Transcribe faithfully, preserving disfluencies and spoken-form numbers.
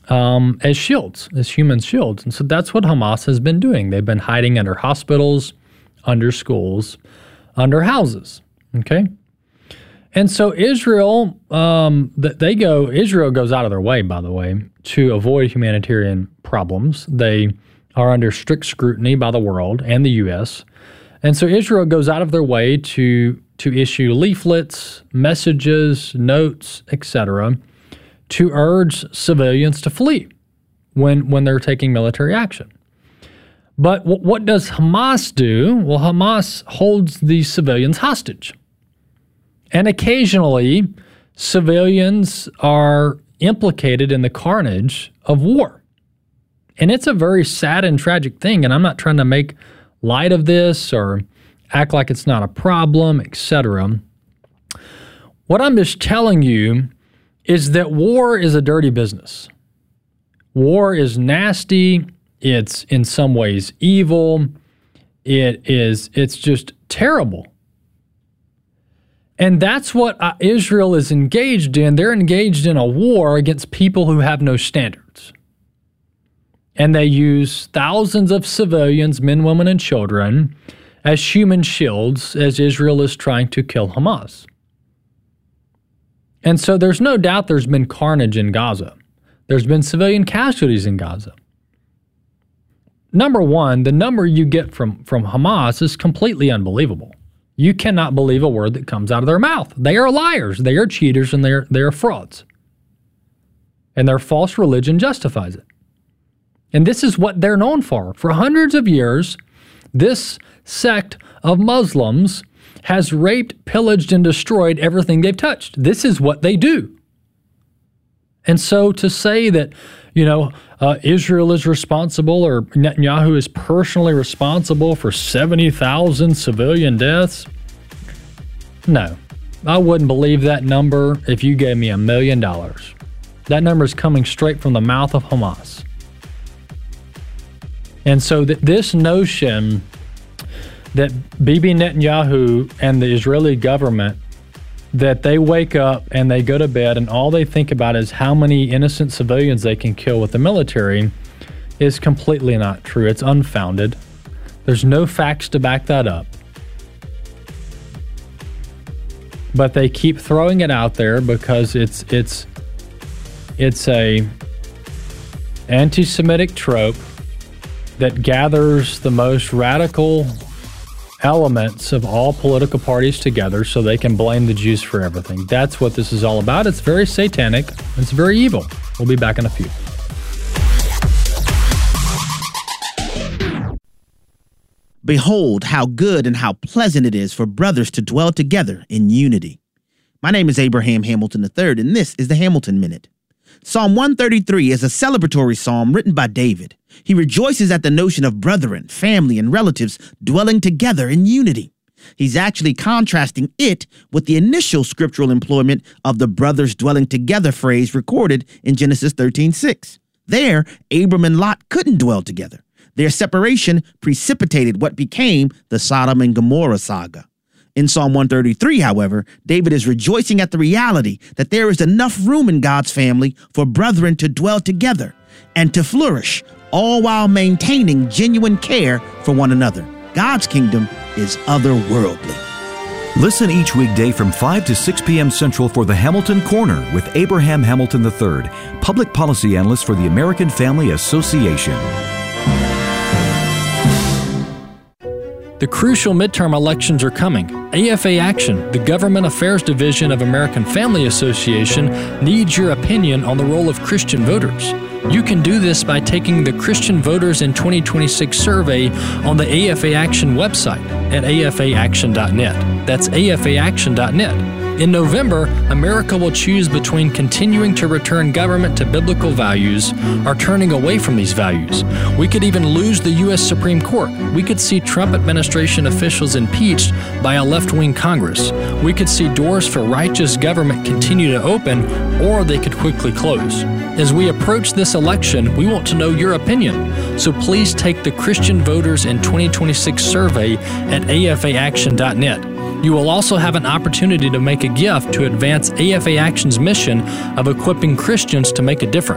um, as shields, as human shields. And so that's what Hamas has been doing. They've been hiding under hospitals, under schools, under houses, okay? And so Israel, um, they go, Israel goes out of their way, by the way, to avoid humanitarian problems. They are under strict scrutiny by the world and the U S. And so Israel goes out of their way to, to issue leaflets, messages, notes, et cetera, to urge civilians to flee when, when they're taking military action. But w- what does Hamas do? Well, Hamas holds these civilians hostage. And occasionally, civilians are implicated in the carnage of war. And it's a very sad and tragic thing, and I'm not trying to make light of this or act like it's not a problem, et cetera. What I'm just telling you is that war is a dirty business. War is nasty. It's in some ways evil. It is, it's just terrible. And that's what uh, Israel is engaged in. They're engaged in a war against people who have no standards. And they use thousands of civilians, men, women, and children, as human shields as Israel is trying to kill Hamas. And so there's no doubt there's been carnage in Gaza. There's been civilian casualties in Gaza. Number one, the number you get from, from Hamas is completely unbelievable. You cannot believe a word that comes out of their mouth. They are liars, they are cheaters, and they are, they are frauds. And their false religion justifies it. And this is what they're known for. For hundreds of years, this sect of Muslims has raped, pillaged, and destroyed everything they've touched. This is what they do. And so to say that, you know, uh, Israel is responsible or Netanyahu is personally responsible for seventy thousand civilian deaths, no. I wouldn't believe that number if you gave me a million dollars. That number is coming straight from the mouth of Hamas. And so that this notion that Bibi Netanyahu and the Israeli government, that they wake up and they go to bed and all they think about is how many innocent civilians they can kill with the military, is completely not true. It's unfounded. There's no facts to back that up. But they keep throwing it out there because it's it's it's a anti-Semitic trope that gathers the most radical elements of all political parties together so they can blame the Jews for everything. That's what this is all about. It's very satanic. It's very evil. We'll be back in a few. Behold how good and how pleasant it is for brothers to dwell together in unity. My name is Abraham Hamilton the third, and this is the Hamilton Minute. Psalm one thirty-three is a celebratory psalm written by David. He rejoices at the notion of brethren, family, and relatives dwelling together in unity. He's actually contrasting it with the initial scriptural employment of the brothers dwelling together phrase recorded in Genesis thirteen six. There, Abram and Lot couldn't dwell together. Their separation precipitated what became the Sodom and Gomorrah saga. In Psalm one thirty-three, however, David is rejoicing at the reality that there is enough room in God's family for brethren to dwell together and to flourish, all while maintaining genuine care for one another. God's kingdom is otherworldly. Listen each weekday from five to six p.m. Central for the Hamilton Corner with Abraham Hamilton the third, Public Policy Analyst for the American Family Association. The crucial midterm elections are coming. A F A Action, the Government Affairs Division of American Family Association, needs your opinion on the role of Christian voters. You can do this by taking the Christian Voters in twenty twenty-six survey on the A F A Action website at A F A action dot net. That's A F A action dot net. In November, America will choose between continuing to return government to biblical values or turning away from these values. We could even lose the U S Supreme Court. We could see Trump administration officials impeached by a left-wing Congress. We could see doors for righteous government continue to open, or they could quickly close. As we approach this election, we want to know your opinion. So please take the Christian Voters in twenty twenty-six survey at A F A action dot net. You will also have an opportunity to make a gift to advance A F A Action's mission of equipping Christians to make a difference.